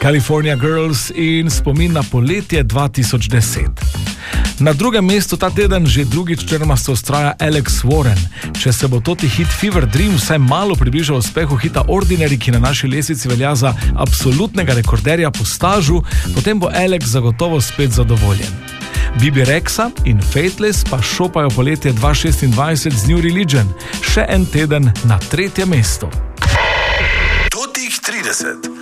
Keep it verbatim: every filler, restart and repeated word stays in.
California Girls in spomin na poletje dva tisoč deset. Na drugem mestu ta teden že drugič črmasto ustraja Alex Warren. Če se bo toti hit Fever Dream vsaj malo približal uspehu hita Ordinary, ki na naši lestvici velja za absolutnega rekorderja po stažu, potem bo Alex zagotovo spet zadovoljen. Bibi Rexa in Faithless pa šopajo poletje dva tisoč šestindvajset z New Religion, še en teden na tretjem mestu. Totih trideset.